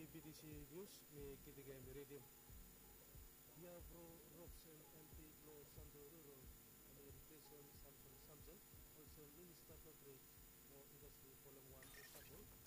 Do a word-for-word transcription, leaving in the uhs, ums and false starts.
B T C News में कितने radio या pro Robson anti Glo Sandoruro Americation Samson Samson also Minister for Trade for Industry Volume one Istanbul